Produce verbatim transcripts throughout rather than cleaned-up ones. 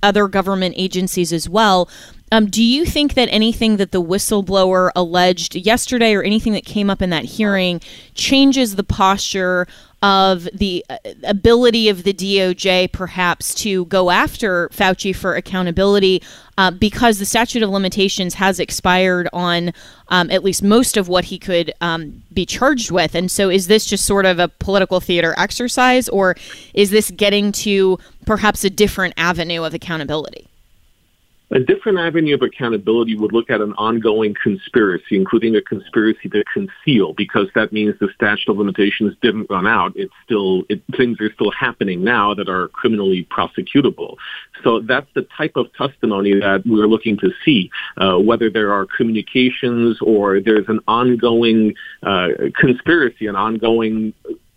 other government agencies as well. Um, do you think that anything that the whistleblower alleged yesterday or anything that came up in that hearing changes the posture of the ability of the D O J perhaps to go after Fauci for accountability uh, because the statute of limitations has expired on um, at least most of what he could um, be charged with? And so is this just sort of a political theater exercise, or is this getting to perhaps a different avenue of accountability? A different avenue of accountability would look at an ongoing conspiracy, including a conspiracy to conceal, because that means the statute of limitations didn't run out. It's still it, things are still happening now that are criminally prosecutable. So that's the type of testimony that we're looking to see, uh, whether there are communications or there's an ongoing uh, conspiracy, an ongoing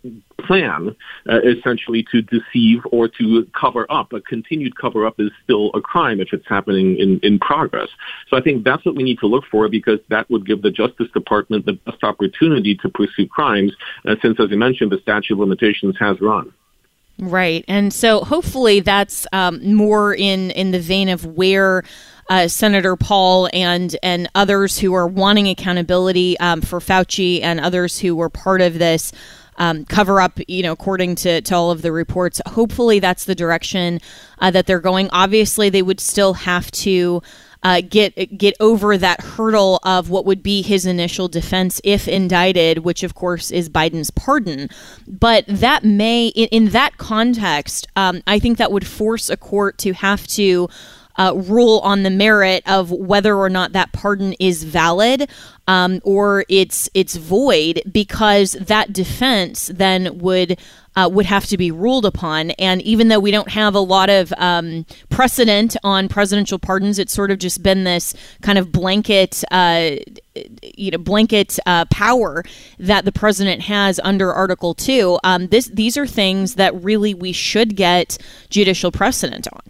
plan, uh, essentially to deceive or to cover up. A continued cover-up is still a crime if it's happening in, in progress. So I think that's what we need to look for, because that would give the Justice Department the best opportunity to pursue crimes, uh, since, as I mentioned, the statute of limitations has run. Right. And so hopefully that's um, more in, in the vein of where Uh, Senator Paul and and others who are wanting accountability um, for Fauci and others who were part of this um, cover up, you know, according to, to all of the reports. Hopefully that's the direction uh, that they're going. Obviously, they would still have to uh, get get over that hurdle of what would be his initial defense if indicted, which, of course, is Biden's pardon. But that may, in, in that context, um, I think that would force a court to have to Uh, rule on the merit of whether or not that pardon is valid um, or it's it's void, because that defense then would uh, would have to be ruled upon. And even though we don't have a lot of um, precedent on presidential pardons, it's sort of just been this kind of blanket, uh, you know, blanket uh, power that the president has under Article Two. Um, this these are things that really we should get judicial precedent on.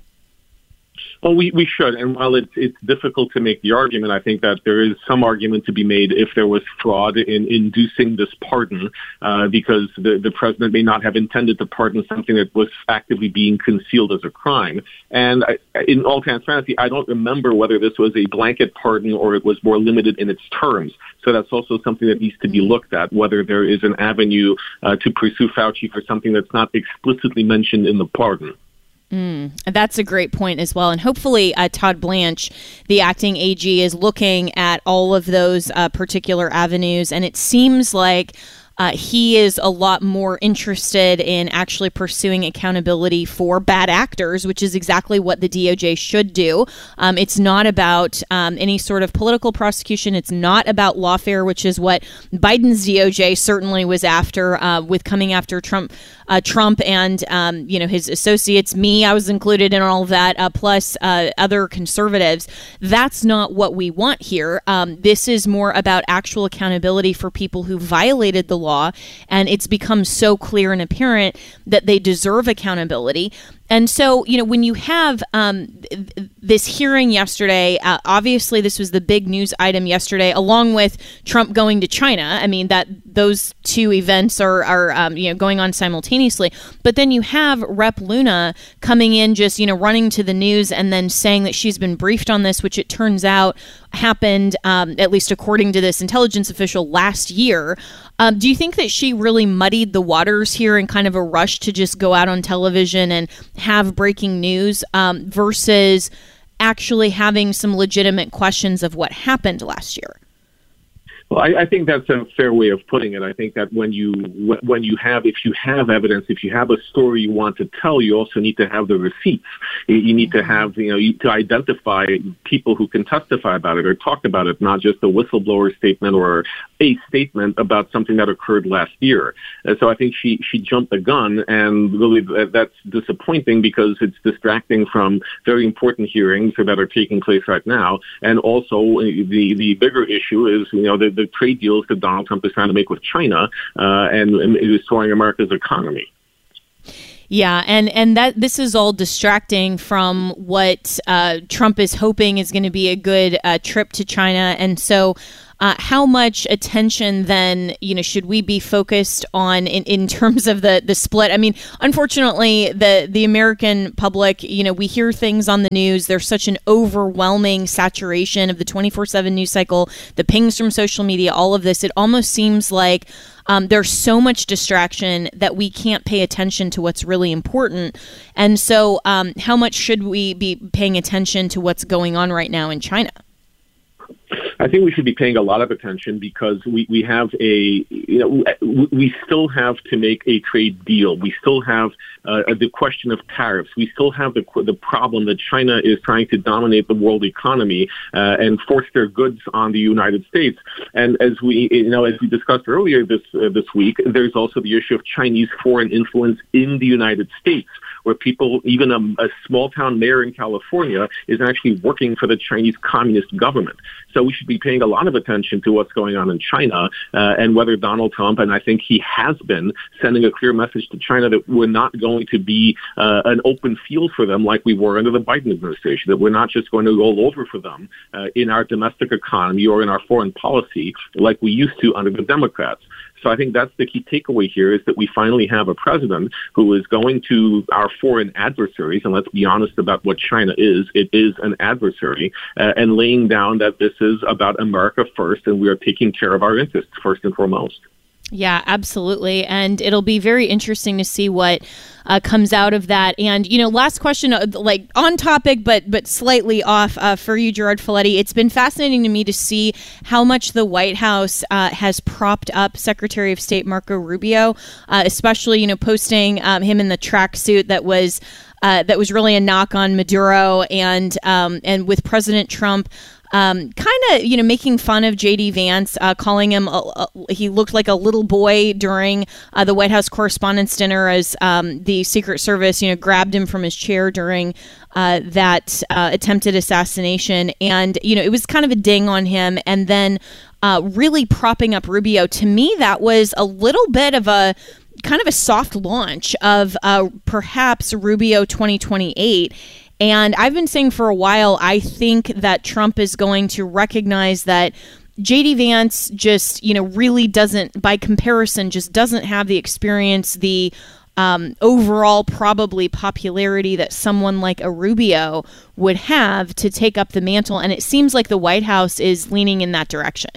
Well, we, we should. And while it's, it's difficult to make the argument, I think that there is some argument to be made if there was fraud in inducing this pardon, uh, because the, the president may not have intended to pardon something that was actively being concealed as a crime. And I, in all transparency, I don't remember whether this was a blanket pardon or it was more limited in its terms. So that's also something that needs to be looked at, whether there is an avenue uh, to pursue Fauci for something that's not explicitly mentioned in the pardon. Mm, that's a great point as well. And hopefully uh, Todd Blanche, the acting A G, is looking at all of those uh, particular avenues. And it seems like Uh, he is a lot more interested in actually pursuing accountability for bad actors, which is exactly what the D O J should do. Um, it's not about um, any sort of political prosecution. It's not about lawfare, which is what Biden's D O J certainly was after uh, with coming after Trump, uh, Trump and um, you know his associates. Me, I was included in all of that, uh, plus uh, other conservatives. That's not what we want here. Um, this is more about actual accountability for people who violated the law. Law, and it's become so clear and apparent that they deserve accountability. And so, you know, when you have um, th- this hearing yesterday, uh, obviously this was the big news item yesterday, along with Trump going to China. I mean, that those two events are, are um, you know, going on simultaneously. But then you have Rep Luna coming in, just, you know, running to the news and then saying that she's been briefed on this, which it turns out happened, um, at least according to this intelligence official, last year. Um, do you think that she really muddied the waters here in kind of a rush to just go out on television and have breaking news um, versus actually having some legitimate questions of what happened last year? Well, I, I think that's a fair way of putting it. I think that when you when you have, if you have evidence, if you have a story you want to tell, you also need to have the receipts. You need to have, you know, you, to identify people who can testify about it or talk about it, not just a whistleblower statement or a statement about something that occurred last year. And so I think she she jumped the gun, and really that's disappointing because it's distracting from very important hearings that are taking place right now. And also the the bigger issue is, you know, the the trade deals that Donald Trump is trying to make with China, uh, and, and destroying America's economy. Yeah, and, and that this is all distracting from what uh, Trump is hoping is going to be a good uh, trip to China. And so uh, how much attention then, you know, should we be focused on in, in terms of the, the split? I mean, unfortunately, the, the American public, you know, we hear things on the news. There's such an overwhelming saturation of the twenty-four seven news cycle, the pings from social media, all of this. It almost seems like Um, there's so much distraction that we can't pay attention to what's really important. And so um, how much should we be paying attention to what's going on right now in China? I think we should be paying a lot of attention because we, we have a, you know, we still have to make a trade deal. We still have uh, the question of tariffs. We still have the the problem that China is trying to dominate the world economy uh, and force their goods on the United States. And as we, you know, as we discussed earlier this uh, this week, there's also the issue of Chinese foreign influence in the United States, where people, even a, a small town mayor in California, is actually working for the Chinese Communist government. So we should be paying a lot of attention to what's going on in China uh, and whether Donald Trump, and I think he has been, sending a clear message to China that we're not going to be uh, an open field for them like we were under the Biden administration, that we're not just going to roll over for them uh, in our domestic economy or in our foreign policy like we used to under the Democrats. So I think that's the key takeaway here, is that we finally have a president who is going to our foreign adversaries, and let's be honest about what China is. It is an adversary, uh, and laying down that this is about America first, and we are taking care of our interests first and foremost. Yeah, absolutely. And it'll be very interesting to see what uh, comes out of that. And, you know, last question, uh, like on topic, but but slightly off uh, for you, Gerard Filitti. It's been fascinating to me to see how much the White House uh, has propped up Secretary of State Marco Rubio, uh, especially, you know, posting um, him in the tracksuit that was uh, that was really a knock on Maduro, and um, and with President Trump Um, kind of, you know, making fun of J D Vance, uh, calling him, a, a, he looked like a little boy during uh, the White House Correspondents' Dinner as um, the Secret Service, you know, grabbed him from his chair during uh, that uh, attempted assassination. And, you know, it was kind of a ding on him. And then uh, really propping up Rubio. To me, that was a little bit of a kind of a soft launch of uh, perhaps Rubio twenty twenty-eight. And I've been saying for a while, I think that Trump is going to recognize that J D Vance just, you know, really doesn't, by comparison, just doesn't have the experience, the um, overall probably popularity that someone like a Rubio would have to take up the mantle. And it seems like the White House is leaning in that direction.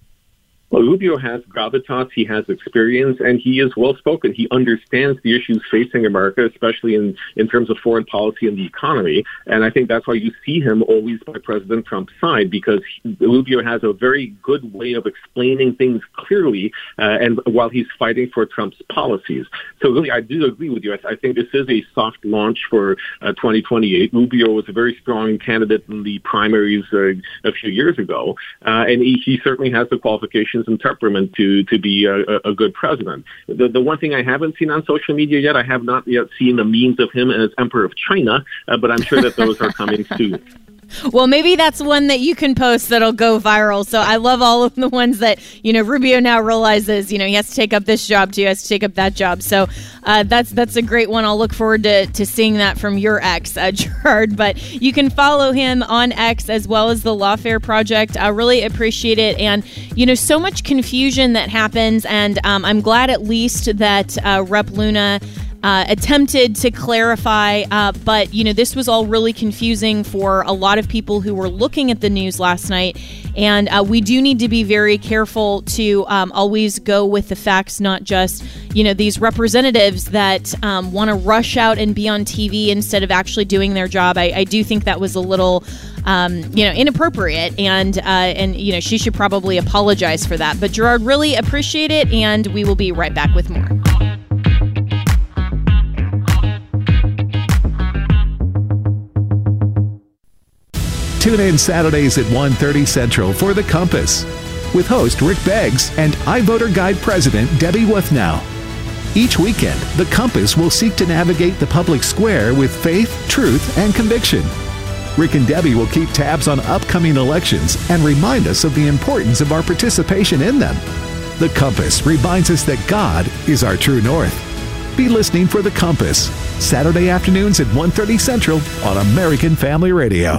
Well, Rubio has gravitas, he has experience, and he is well-spoken. He understands the issues facing America, especially in, in terms of foreign policy and the economy. And I think that's why you see him always by President Trump's side, because he, Rubio has a very good way of explaining things clearly, uh, and while he's fighting for Trump's policies. So really, I do agree with you. I, I think this is a soft launch for uh, twenty twenty-eight. Rubio was a very strong candidate in the primaries uh, a few years ago, uh, and he, he certainly has the qualifications and temperament to to be a, a good president. The the one thing I haven't seen on social media yet, I have not yet seen the memes of him as Emperor of China, uh, but I'm sure that those are coming soon. Well, maybe that's one that you can post that'll go viral. So I love all of the ones that, you know, Rubio now realizes, you know, he has to take up this job too, he has to take up that job. So uh, that's that's a great one. I'll look forward to, to seeing that from your ex, uh, Gerard. But you can follow him on X as well as the Lawfare Project. I really appreciate it. And, you know, so much confusion that happens. And um, I'm glad at least that uh, Rep Luna Uh, attempted to clarify, uh, but, you know, this was all really confusing for a lot of people who were looking at the news last night. And uh, we do need to be very careful to um, always go with the facts, not just, you know, these representatives that um, want to rush out and be on T V instead of actually doing their job. I, I do think that was a little, um, you know, inappropriate. And, uh, and, you know, she should probably apologize for that. But Gerard, really appreciate it. And we will be right back with more. Tune in Saturdays at one thirty Central for The Compass with host Rick Beggs and iVoter Guide President Debbie Wuthnow. Each weekend, The Compass will seek to navigate the public square with faith, truth, and conviction. Rick and Debbie will keep tabs on upcoming elections and remind us of the importance of our participation in them. The Compass reminds us that God is our true north. Be listening for The Compass, Saturday afternoons at one thirty Central on American Family Radio.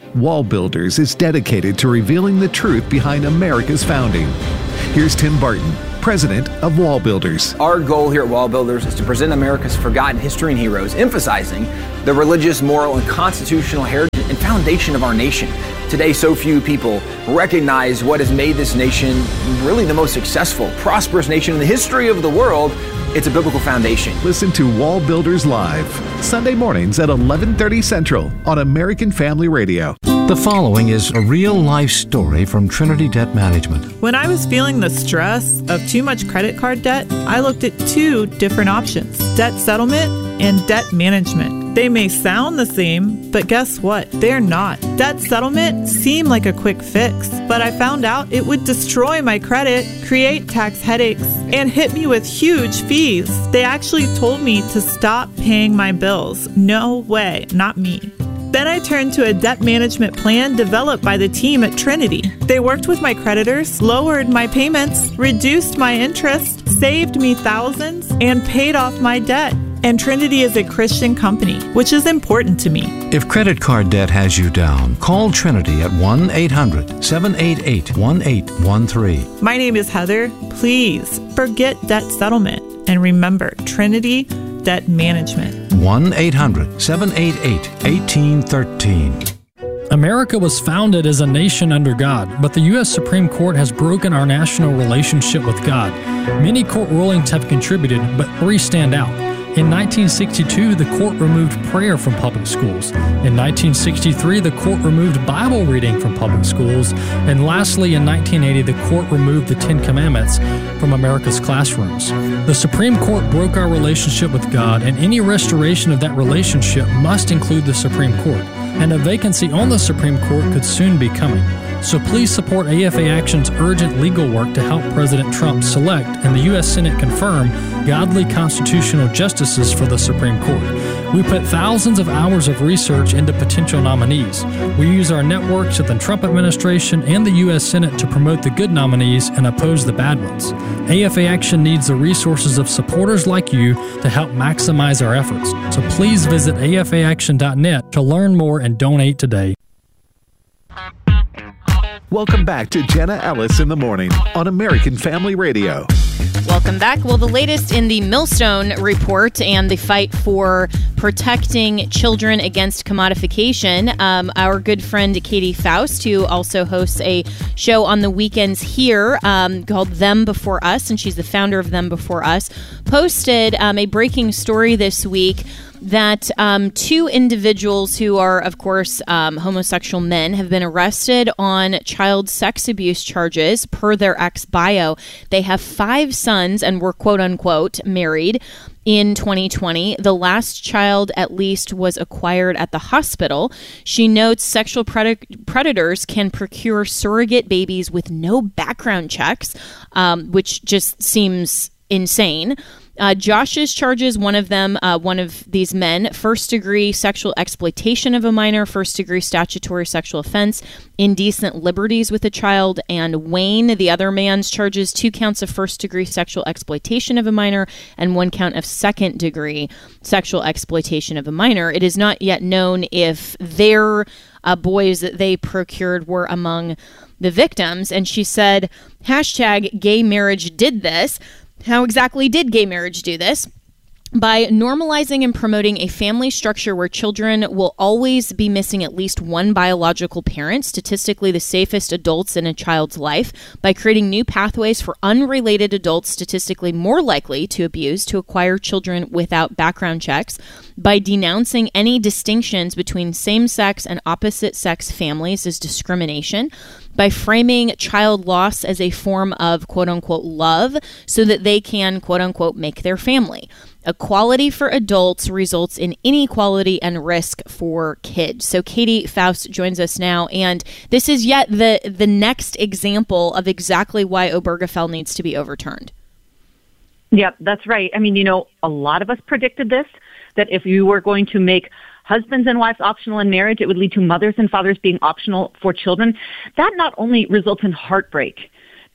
Wall Builders is dedicated to revealing the truth behind America's founding. Here's Tim Barton, president of Wall Builders. Our goal here at Wall Builders is to present America's forgotten history and heroes, emphasizing the religious, moral, and constitutional heritage and foundation of our nation. Today, so few people recognize what has made this nation really the most successful, prosperous nation in the history of the world. It's a biblical foundation. Listen to Wall Builders Live, Sunday mornings at eleven thirty Central on American Family Radio. The following is a real-life story from Trinity Debt Management. When I was feeling the stress of too much credit card debt, I looked at two different options: debt settlement and debt management. They may sound the same, but guess what? They're not. Debt settlement seemed like a quick fix, but I found out it would destroy my credit, create tax headaches, and hit me with huge fees. They actually told me to stop paying my bills. No way, not me. Then I turned to a debt management plan developed by the team at Trinity. They worked with my creditors, lowered my payments, reduced my interest, saved me thousands, and paid off my debt. And Trinity is a Christian company, which is important to me. If credit card debt has you down, call Trinity at one eight hundred, seven eight eight, one eight one three. My name is Heather. Please forget debt settlement and remember Trinity Debt Management. one eight hundred, seven eight eight, one eight one three. America was founded as a nation under God, but the U S Supreme Court has broken our national relationship with God. Many court rulings have contributed, but three stand out. In nineteen sixty-two, the court removed prayer from public schools. In nineteen sixty-three, the court removed Bible reading from public schools. And lastly, in nineteen eighty, the court removed the Ten Commandments from America's classrooms. The Supreme Court broke our relationship with God, and any restoration of that relationship must include the Supreme Court. And a vacancy on the Supreme Court could soon be coming. So please support A F A Action's urgent legal work to help President Trump select and the U S Senate confirm godly constitutional justices for the Supreme Court. We put thousands of hours of research into potential nominees. We use our networks at the Trump administration and the U S Senate to promote the good nominees and oppose the bad ones. A F A Action needs the resources of supporters like you to help maximize our efforts. So please visit A F A action dot net to learn more and donate today. Welcome back to Jenna Ellis in the Morning on American Family Radio. Welcome back. Well, the latest in the Millstone report and the fight for protecting children against commodification. Um, our good friend Katie Faust, who also hosts a show on the weekends here um, called Them Before Us, and she's the founder of Them Before Us, posted um, a breaking story this week that um, two individuals who are, of course, um, homosexual men have been arrested on child sex abuse charges per their ex-bio. They have five sons and were, quote unquote, married in twenty twenty. The last child, at least, was acquired at the hospital. She notes sexual pred- predators can procure surrogate babies with no background checks, um, which just seems insane. Uh, Josh's charges, one of them, uh, one of these men, first-degree sexual exploitation of a minor, first-degree statutory sexual offense, indecent liberties with a child, and Wayne, the other man's charges, two counts of first-degree sexual exploitation of a minor and one count of second-degree sexual exploitation of a minor. It is not yet known if their uh, boys that they procured were among the victims. And she said, hashtag gay marriage did this. How exactly did gay marriage do this? By normalizing and promoting a family structure where children will always be missing at least one biological parent, statistically the safest adults in a child's life, by creating new pathways for unrelated adults statistically more likely to abuse, to acquire children without background checks, by denouncing any distinctions between same-sex and opposite-sex families as discrimination, by framing child loss as a form of quote-unquote love so that they can quote-unquote make their family. Equality for adults results in inequality and risk for kids. So Katie Faust joins us now, and this is yet the, the next example of exactly why Obergefell needs to be overturned. Yep, that's right. I mean, you know, a lot of us predicted this, that if you were going to make husbands and wives optional in marriage, it would lead to mothers and fathers being optional for children. That not only results in heartbreak,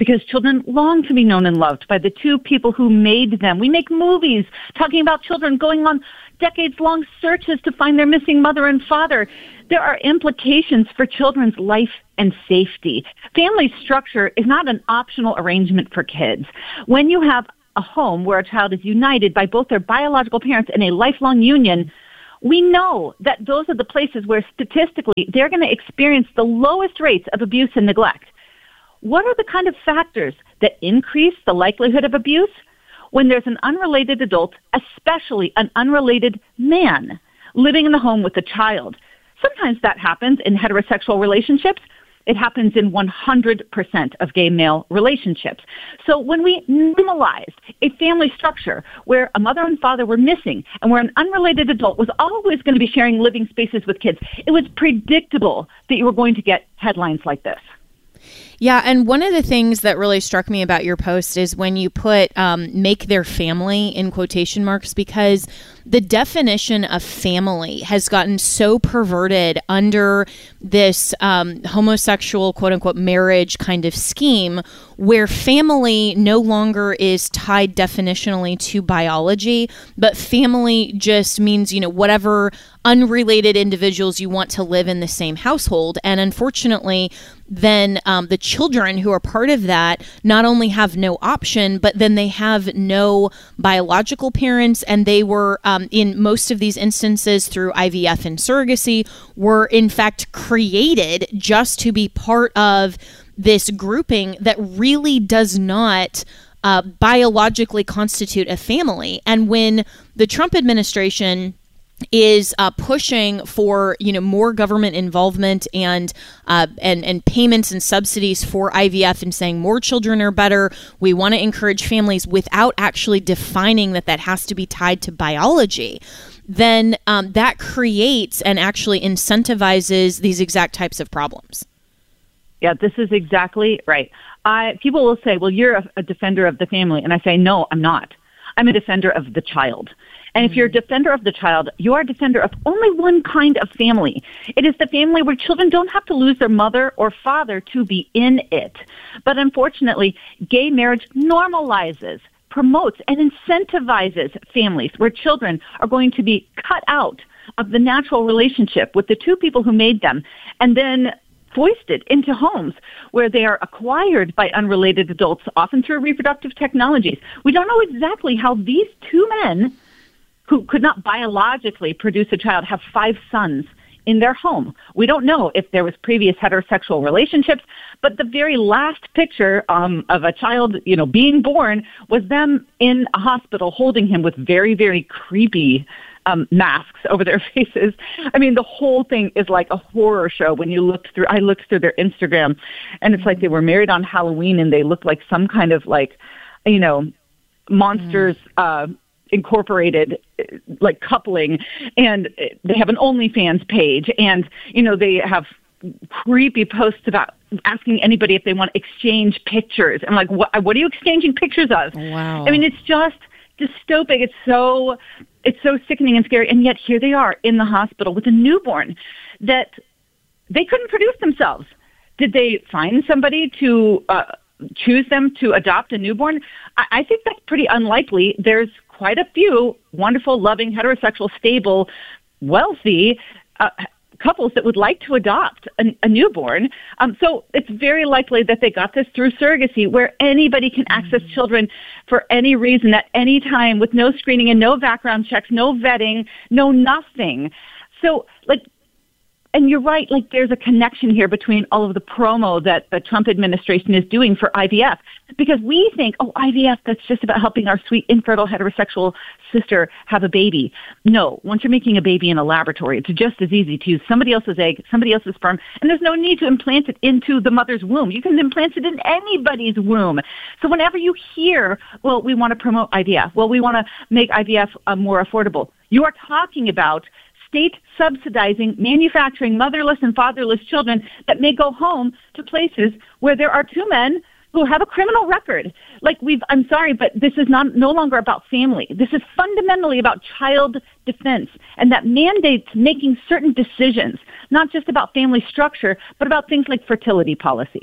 because children long to be known and loved by the two people who made them. We make movies talking about children going on decades-long searches to find their missing mother and father. There are implications for children's life and safety. Family structure is not an optional arrangement for kids. When you have a home where a child is united by both their biological parents in a lifelong union, we know that those are the places where statistically they're going to experience the lowest rates of abuse and neglect. What are the kind of factors that increase the likelihood of abuse? When there's an unrelated adult, especially an unrelated man, living in the home with a child. Sometimes that happens in heterosexual relationships. It happens in one hundred percent of gay male relationships. So when we normalized a family structure where a mother and father were missing and where an unrelated adult was always going to be sharing living spaces with kids, it was predictable that you were going to get headlines like this. Yeah, and one of the things that really struck me about your post is when you put um, make their family in quotation marks, because the definition of family has gotten so perverted under this um, homosexual, quote unquote, marriage kind of scheme, where family no longer is tied definitionally to biology, but family just means, you know, whatever unrelated individuals you want to live in the same household. And unfortunately, then um, the children who are part of that not only have no option, but then they have no biological parents, and they were um, in most of these instances through I V F and surrogacy were in fact created just to be part of this grouping that really does not uh, biologically constitute a family. And when the Trump administration is uh, pushing for, you know, more government involvement and uh, and and payments and subsidies for I V F and saying more children are better, we want to encourage families without actually defining that that has to be tied to biology, then um, that creates and actually incentivizes these exact types of problems. Yeah, this is exactly right. I, people will say, well, you're a, a defender of the family. And I say, no, I'm not. I'm a defender of the child. And if you're a defender of the child, you are a defender of only one kind of family. It is the family where children don't have to lose their mother or father to be in it. But unfortunately, gay marriage normalizes, promotes, and incentivizes families where children are going to be cut out of the natural relationship with the two people who made them, and then foisted into homes where they are acquired by unrelated adults, often through reproductive technologies. We don't know exactly how these two men who could not biologically produce a child have five sons in their home. We don't know if there was previous heterosexual relationships, but the very last picture um, of a child, you know, being born was them in a hospital holding him with very, very creepy um, masks over their faces. I mean, the whole thing is like a horror show. When you look through, I looked through their Instagram, and it's like they were married on Halloween, and they looked like some kind of like, you know, monsters. Mm. Uh, Incorporated, like coupling, and they have an OnlyFans page, and you know they have creepy posts about asking anybody if they want to exchange pictures. I'm like, what? What are you exchanging pictures of? Wow. I mean, it's just dystopic. It's so, it's so sickening and scary, and yet here they are in the hospital with a newborn that they couldn't produce themselves. Did they find somebody to uh, choose them to adopt a newborn? I, I think that's pretty unlikely. There's quite a few wonderful, loving, heterosexual, stable, wealthy uh, couples that would like to adopt a, a newborn. Um, so it's very likely that they got this through surrogacy, where anybody can access mm-hmm. children for any reason at any time with no screening and no background checks, no vetting, no nothing. So, like, and you're right, like there's a connection here between all of the promo that the Trump administration is doing for I V F, because we think, oh, I V F, that's just about helping our sweet infertile heterosexual sister have a baby. No, once you're making a baby in a laboratory, it's just as easy to use somebody else's egg, somebody else's sperm, and there's no need to implant it into the mother's womb. You can implant it in anybody's womb. So whenever you hear, well, we want to promote I V F, well, we want to make I V F uh, more affordable, you are talking about state subsidizing, manufacturing motherless and fatherless children that may go home to places where there are two men who have a criminal record. Like we've, I'm sorry, but this is not no longer about family. This is fundamentally about child defense, and that mandates making certain decisions, not just about family structure, but about things like fertility policy.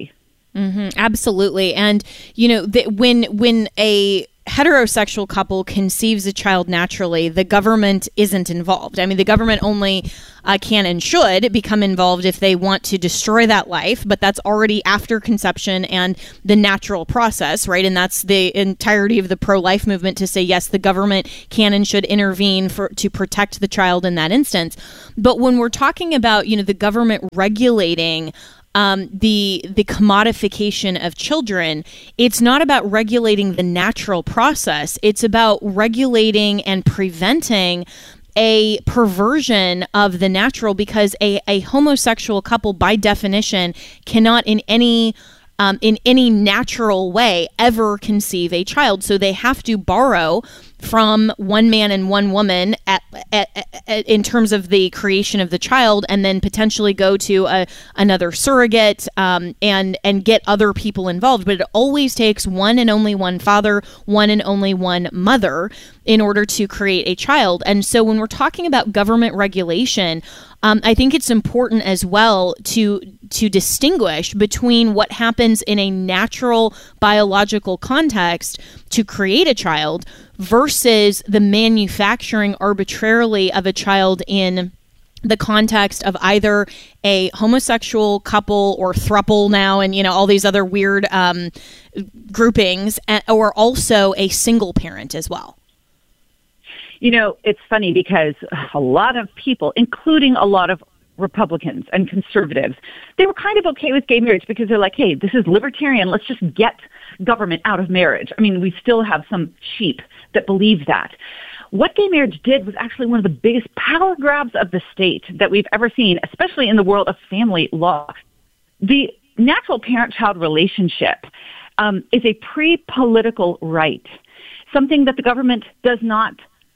Mm-hmm, absolutely. And, you know, the, when when a heterosexual couple conceives a child naturally, the government isn't involved. I mean, the government only uh, can and should become involved if they want to destroy that life, but that's already after conception and the natural process, right? And that's the entirety of the pro-life movement, to say, yes, the government can and should intervene for to protect the child in that instance. But when we're talking about, you know, the government regulating Um, the the commodification of children, it's not about regulating the natural process. It's about regulating and preventing a perversion of the natural, because a, a homosexual couple, by definition, cannot in any um, in any natural way ever conceive a child. So they have to borrow from one man and one woman at, at, at, in terms of the creation of the child, and then potentially go to a, another surrogate um, and and get other people involved. But it always takes one and only one father, one and only one mother, in order to create a child. And so when we're talking about government regulation, um, I think it's important as well to to distinguish between what happens in a natural biological context to create a child versus the manufacturing arbitrarily of a child in the context of either a homosexual couple or throuple now, and, you know, all these other weird um, groupings, or also a single parent as well. You know, it's funny because a lot of people, including a lot of Republicans and conservatives, they were kind of okay with gay marriage because they're like, hey, this is libertarian. Let's just get government out of marriage. I mean, we still have some sheep that believe that. What gay marriage did was actually one of the biggest power grabs of the state that we've ever seen, especially in the world of family law. The natural parent-child relationship um, is a pre-political right, something that the government does not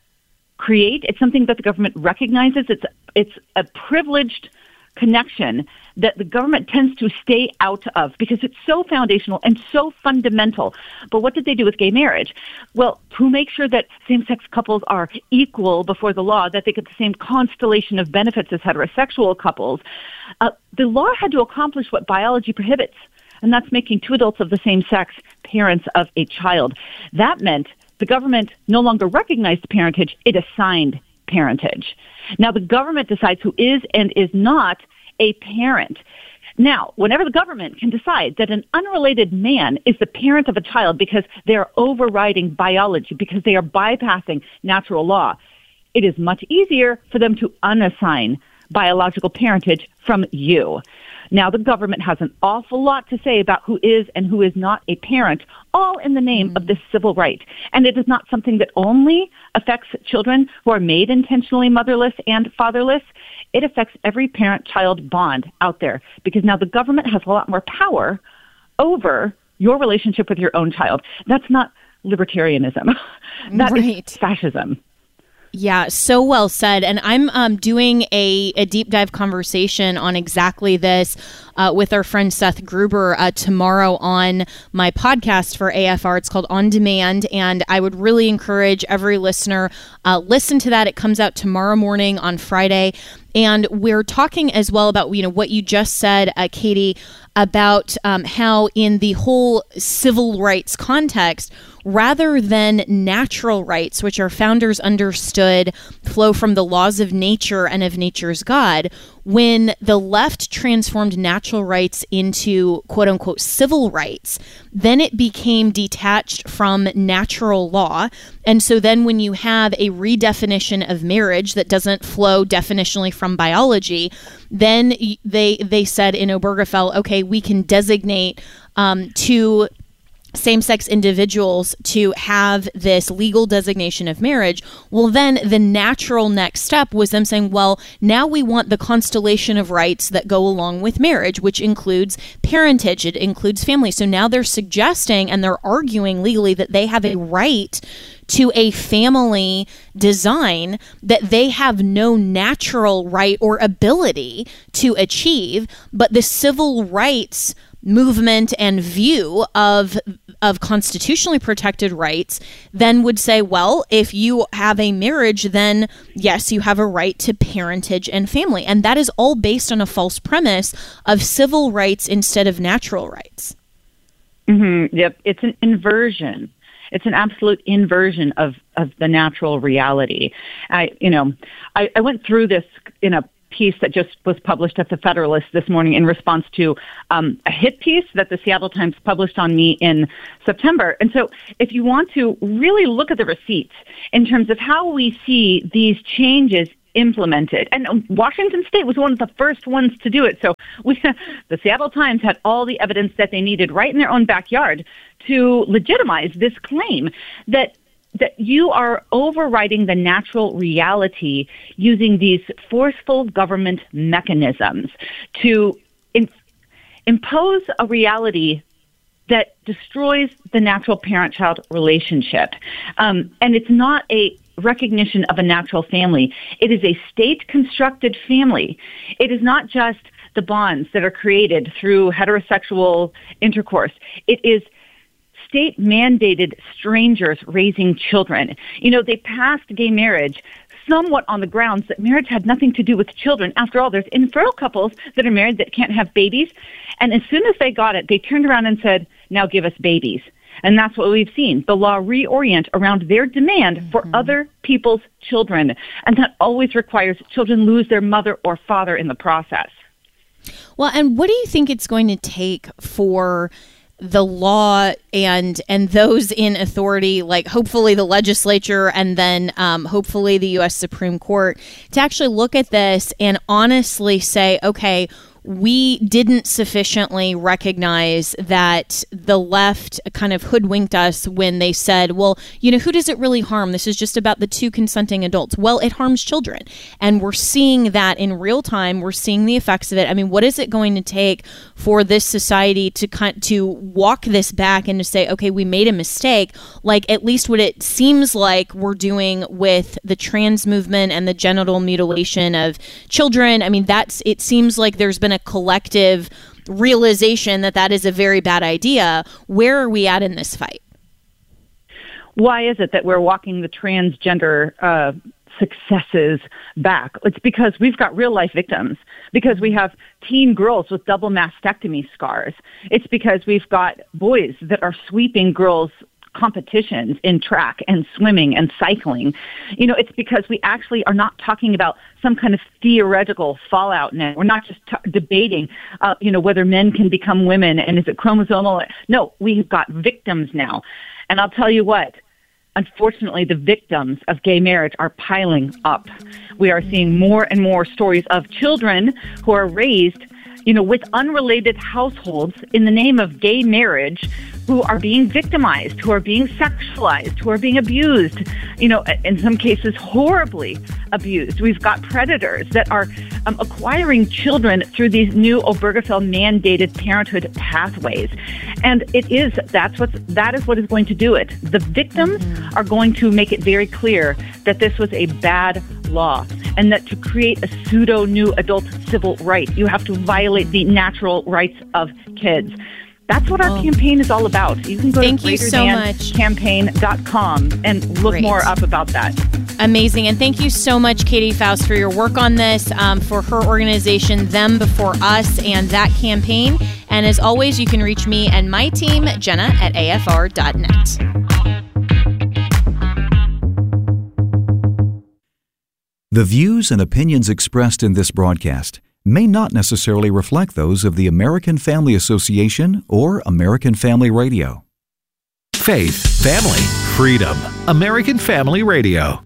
create. It's something that the government recognizes. It's it's a privileged connection that the government tends to stay out of because it's so foundational and so fundamental. But what did they do with gay marriage? Well, to make sure that same-sex couples are equal before the law, that they get the same constellation of benefits as heterosexual couples, uh, the law had to accomplish what biology prohibits, and that's making two adults of the same sex parents of a child. That meant the government no longer recognized parentage, it assigned parentage. Now, the government decides who is and is not a parent. Now, whenever the government can decide that an unrelated man is the parent of a child because they are overriding biology, because they are bypassing natural law, it is much easier for them to unassign biological parentage from you. Now, the government has an awful lot to say about who is and who is not a parent, all in the name mm-hmm. of this civil right. And it is not something that only affects children who are made intentionally motherless and fatherless. It affects every parent-child bond out there, because now the government has a lot more power over your relationship with your own child. That's not libertarianism. That right. is fascism. Yeah, so well said. And I'm um, doing a, a deep dive conversation on exactly this uh, with our friend Seth Gruber uh, tomorrow on my podcast for A F R. It's called On Demand, and I would really encourage every listener, uh, listen to that. It comes out tomorrow morning on Friday. And we're talking as well about, you know, what you just said, uh, Katie, about um, how in the whole civil rights context, rather than natural rights, which our founders understood flow from the laws of nature and of nature's God, when the left transformed natural rights into quote unquote civil rights, then it became detached from natural law. And so then when you have a redefinition of marriage that doesn't flow definitionally from biology, then they they said in Obergefell, okay, we can designate um, two same-sex individuals to have this legal designation of marriage. Well, then the natural next step was them saying, well, now we want the constellation of rights that go along with marriage, which includes parentage, it includes family. So now they're suggesting and they're arguing legally that they have a right to a family design that they have no natural right or ability to achieve, but the civil rights movement and view of of constitutionally protected rights then would say, well, if you have a marriage, then yes, you have a right to parentage and family. And that is all based on a false premise of civil rights instead of natural rights. Mm-hmm. Yep. It's an inversion. It's an absolute inversion of, of the natural reality. I, you know, I, I went through this in a piece that just was published at the Federalist this morning in response to um, a hit piece that the Seattle Times published on me in September. And so if you want to really look at the receipts in terms of how we see these changes implemented, and Washington State was one of the first ones to do it. So we, the Seattle Times had all the evidence that they needed right in their own backyard to legitimize this claim that that you are overriding the natural reality using these forceful government mechanisms to in, impose a reality that destroys the natural parent-child relationship. Um, and it's not a recognition of a natural family. It is a state-constructed family. It is not just the bonds that are created through heterosexual intercourse. It is state-mandated strangers raising children. You know, they passed gay marriage somewhat on the grounds that marriage had nothing to do with children. After all, there's infertile couples that are married that can't have babies. And as soon as they got it, they turned around and said, now give us babies. And that's what we've seen. The law reorient around their demand for mm-hmm. other people's children. And that always requires children lose their mother or father in the process. Well, and what do you think it's going to take for the law and and those in authority, like hopefully the legislature and then um, hopefully the U S Supreme Court, to actually look at this and honestly say, okay, we didn't sufficiently recognize that the left kind of hoodwinked us when they said, well, you know, who does it really harm? This is just about the two consenting adults. Well, it harms children. And we're seeing that in real time. We're seeing the effects of it. I mean, what is it going to take for this society to to walk this back and to say, okay, we made a mistake, like at least what it seems like we're doing with the trans movement and the genital mutilation of children? I mean, that's it seems like there's been a collective realization that that is a very bad idea. Where are we at in this fight? Why is it that we're walking the transgender uh, successes back? It's because we've got real life victims, because we have teen girls with double mastectomy scars. It's because we've got boys that are sweeping girls' competitions in track and swimming and cycling. You know, it's because we actually are not talking about some kind of theoretical fallout now. We're not just t- debating, uh, you know, whether men can become women and is it chromosomal. No, we've got victims now. And I'll tell you what, unfortunately, the victims of gay marriage are piling up. We are seeing more and more stories of children who are raised, you know, with unrelated households in the name of gay marriage, who are being victimized, who are being sexualized, who are being abused, you know, in some cases horribly abused. We've got predators that are um, acquiring children through these new Obergefell mandated parenthood pathways. And it is, that's what, that is what is going to do it. The victims are going to make it very clear that this was a bad law, and that to create a pseudo new adult civil right, you have to violate the natural rights of kids. That's what our oh. campaign is all about. You can go Thank to you so much. campaign dot com and look Great. more up about that. Amazing. And thank you so much, Katie Faust, for your work on this, um, for her organization, Them Before Us, and that campaign. And as always, you can reach me and my team, Jenna, at A F R dot net. The views and opinions expressed in this broadcast may not necessarily reflect those of the American Family Association or American Family Radio. Faith, family, freedom. American Family Radio.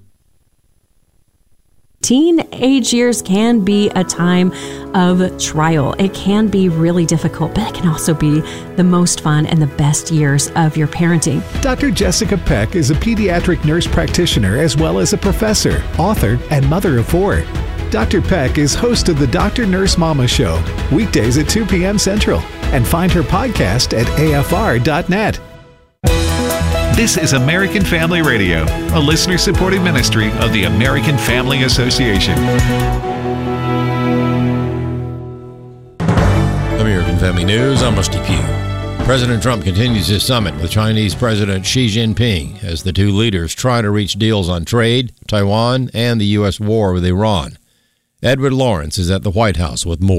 Teenage years can be a time of trial. It can be really difficult, but it can also be the most fun and the best years of your parenting. Doctor Jessica Peck is a pediatric nurse practitioner as well as a professor, author, and mother of four. Doctor Peck is host of the Doctor Nurse Mama Show, weekdays at two p.m. Central, and find her podcast at A F R dot net. This is American Family Radio, a listener-supported ministry of the American Family Association. American Family News, I'm Rusty Pugh. President Trump continues his summit with Chinese President Xi Jinping as the two leaders try to reach deals on trade, Taiwan, and the U S war with Iran. Edward Lawrence is at the White House with more.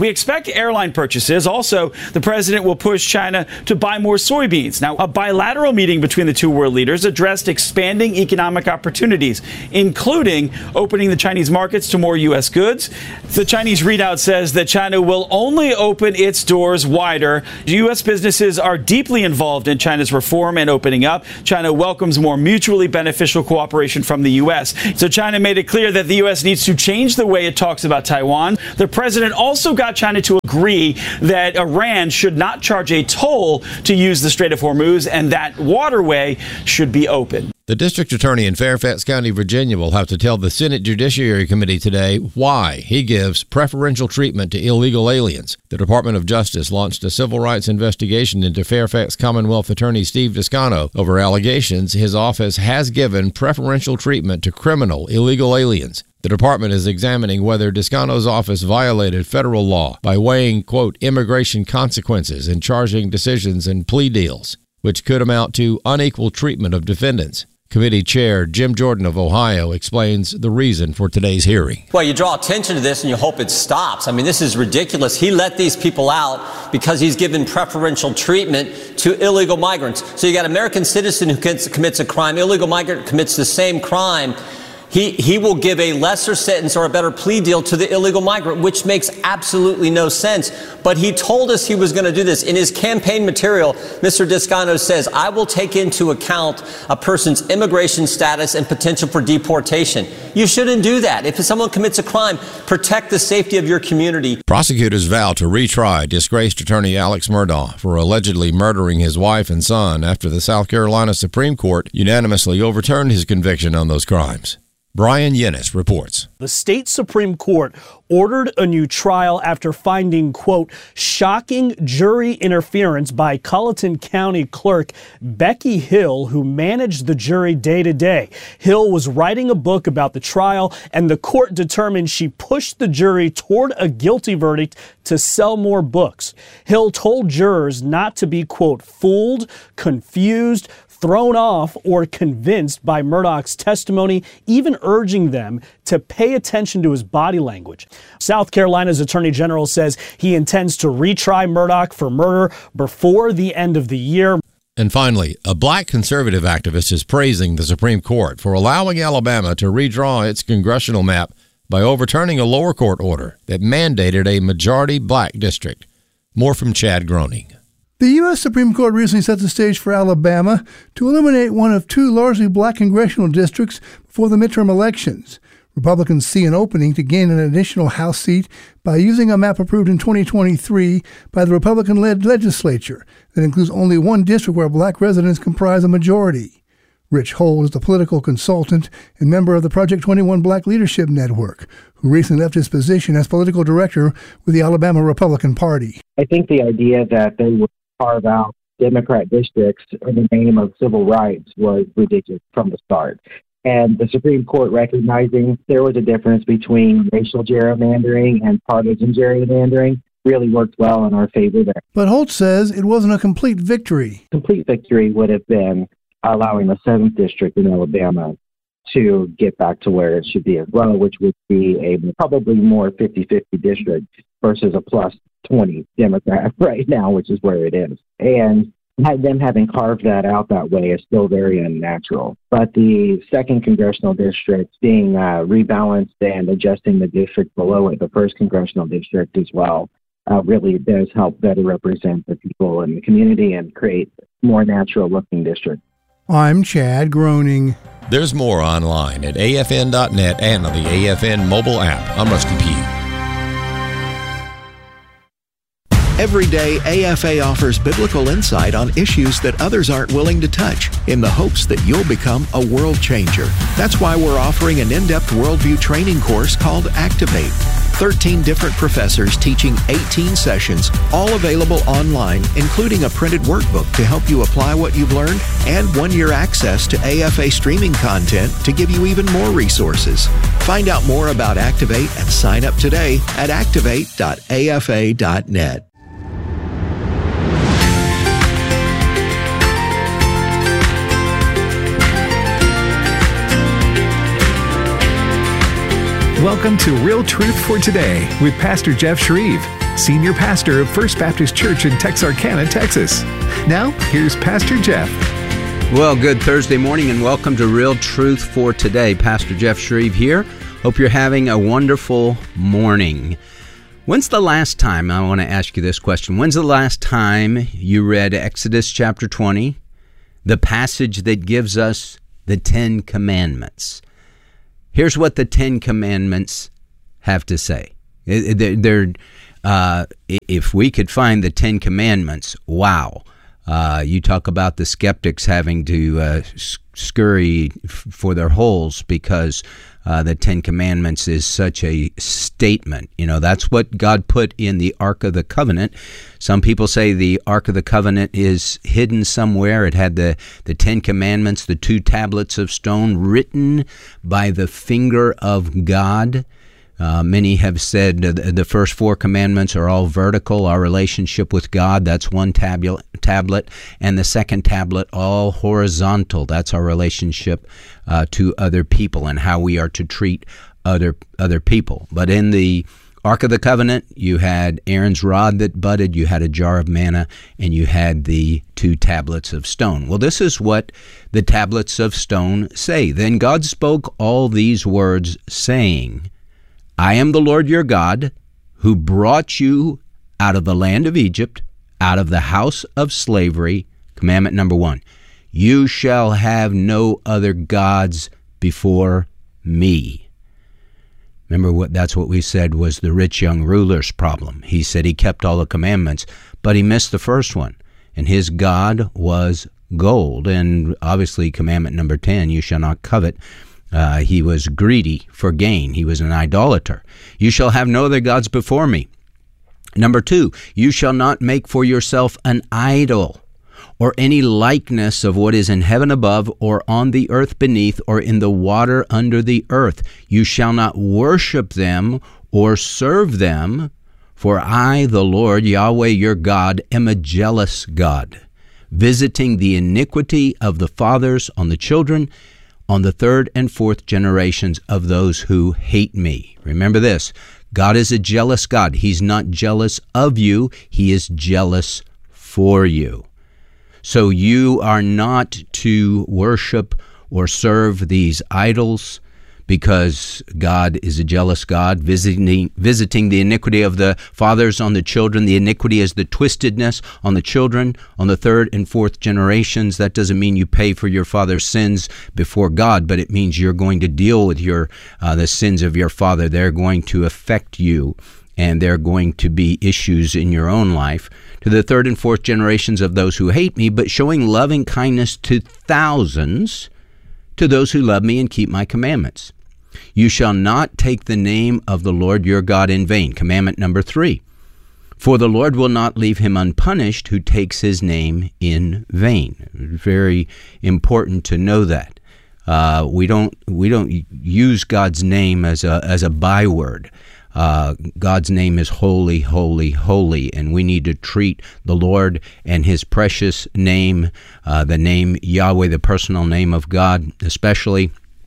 We expect airline purchases. Also, the president will push China to buy more soybeans. Now, a bilateral meeting between the two world leaders addressed expanding economic opportunities, including opening the Chinese markets to more U S goods. The Chinese readout says that China will only open its doors wider. U S businesses are deeply involved in China's reform and opening up. China welcomes more mutually beneficial cooperation from the U S. So China made it clear that the U S needs to change the way it talks about Taiwan. The president also got China to agree that Iran should not charge a toll to use the Strait of Hormuz and that waterway should be open. The district attorney in Fairfax County, Virginia, will have to tell the Senate Judiciary Committee today why he gives preferential treatment to illegal aliens. The Department of Justice launched a civil rights investigation into Fairfax Commonwealth Attorney Steve Descano over allegations his office has given preferential treatment to criminal illegal aliens. The department is examining whether Descano's office violated federal law by weighing, quote, immigration consequences in charging decisions and plea deals, which could amount to unequal treatment of defendants. Committee Chair Jim Jordan of Ohio explains the reason for today's hearing. Well, you draw attention to this and you hope it stops. I mean, this is ridiculous. He let these people out because he's given preferential treatment to illegal migrants. So you got an American citizen who commits a crime, illegal migrant commits the same crime. He, he will give a lesser sentence or a better plea deal to the illegal migrant, which makes absolutely no sense. But he told us he was going to do this. In his campaign material, Mister Descano says, I will take into account a person's immigration status and potential for deportation. You shouldn't do that. If someone commits a crime, protect the safety of your community. Prosecutors vow to retry disgraced attorney Alex Murdaugh for allegedly murdering his wife and son after the South Carolina Supreme Court unanimously overturned his conviction on those crimes. Brian Yennis reports. The state Supreme Court ordered a new trial after finding, quote, shocking jury interference by Colleton County Clerk Becky Hill, who managed the jury day to day. Hill was writing a book about the trial, and the court determined she pushed the jury toward a guilty verdict to sell more books. Hill told jurors not to be, quote, fooled, confused, thrown off, or convinced by Murdaugh's testimony, even urging them to pay attention to his body language. South Carolina's Attorney General says he intends to retry Murdaugh for murder before the end of the year. And finally, a black conservative activist is praising the Supreme Court for allowing Alabama to redraw its congressional map by overturning a lower court order that mandated a majority black district. More from Chad Groening. The U S Supreme Court recently set the stage for Alabama to eliminate one of two largely black congressional districts before the midterm elections. Republicans see an opening to gain an additional House seat by using a map approved in twenty twenty-three by the Republican-led legislature that includes only one district where black residents comprise a majority. Rich Hole is the political consultant and member of the Project twenty-one Black Leadership Network, who recently left his position as political director with the Alabama Republican Party. I think the idea that they would carve out Democrat districts in the name of civil rights was ridiculous from the start. And the Supreme Court recognizing there was a difference between racial gerrymandering and partisan gerrymandering really worked well in our favor there. But Holt says it wasn't a complete victory. Complete victory would have been allowing the seventh district in Alabama to get back to where it should be as well, which would be a probably more fifty-fifty district versus a plus twenty Democrat right now, which is where it is. And them having carved that out that way is still very unnatural. But the second congressional district being uh, rebalanced and adjusting the district below it, the first congressional district as well, uh, really does help better represent the people in the community and create more natural looking districts. I'm Chad Groening. There's more online at A F N dot net and on the A F N mobile app. I'm Rusty Pugh. Every day, A F A offers biblical insight on issues that others aren't willing to touch in the hopes that you'll become a world changer. That's why we're offering an in-depth worldview training course called Activate. thirteen different professors teaching eighteen sessions, all available online, including a printed workbook to help you apply what you've learned and one-year access to A F A streaming content to give you even more resources. Find out more about Activate and sign up today at activate dot A F A dot net. Welcome to Real Truth for Today with Pastor Jeff Shreve. Senior Pastor of First Baptist Church in Texarkana, Texas. Now, here's Pastor Jeff. Well, good Thursday morning and welcome to Real Truth for Today. Pastor Jeff Shreve here. Hope you're having a wonderful morning. When's the last time, I want to ask you this question, when's the last time you read Exodus chapter twenty, the passage that gives us the Ten Commandments? Here's what the Ten Commandments have to say. They're, uh, if we could find the Ten Commandments, wow. Uh, you talk about the skeptics having to uh, scurry f- for their holes because uh, the Ten Commandments is such a statement. You know, that's what God put in the Ark of the Covenant. Some people say the Ark of the Covenant is hidden somewhere. It had the, the Ten Commandments, the two tablets of stone written by the finger of God. Uh, many have said uh, the first four commandments are all vertical, our relationship with God, that's one tablet, tablet, and the second tablet all horizontal, that's our relationship uh, to other people and how we are to treat other other people. But in the Ark of the Covenant, you had Aaron's rod that budded, you had a jar of manna, and you had the two tablets of stone. Well, this is what the tablets of stone say. Then God spoke all these words, saying, I am the Lord your God, who brought you out of the land of Egypt, out of the house of slavery. Commandment number one, you shall have no other gods before me. Remember, what that's what we said was the rich young ruler's problem. He said he kept all the commandments, but he missed the first one, and his God was gold. And obviously, commandment number ten, you shall not covet. Uh, he was greedy for gain. He was an idolater. You shall have no other gods before me. Number two, you shall not make for yourself an idol or any likeness of what is in heaven above or on the earth beneath or in the water under the earth. You shall not worship them or serve them, for I, the Lord, Yahweh your God, am a jealous God, visiting the iniquity of the fathers on the children, on the third and fourth generations of those who hate me. Remember this, God is a jealous God. He's not jealous of you, he is jealous for you. So you are not to worship or serve these idols, because God is a jealous God, visiting visiting the iniquity of the fathers on the children. The iniquity is the twistedness on the children, on the third and fourth generations. That doesn't mean you pay for your father's sins before God, but it means you're going to deal with your uh, the sins of your father. They're going to affect you, and they're going to be issues in your own life. To the third and fourth generations of those who hate me, but showing loving kindness to thousands, to those who love me and keep my commandments. You shall not take the name of the Lord your God in vain. Commandment number three. For the Lord will not leave him unpunished who takes his name in vain. Very important to know that. Uh, we don't we don't use God's name as a as a byword. Uh, God's name is holy, holy, holy, and we need to treat the Lord and his precious name, uh, the name Yahweh, the personal name of God, especially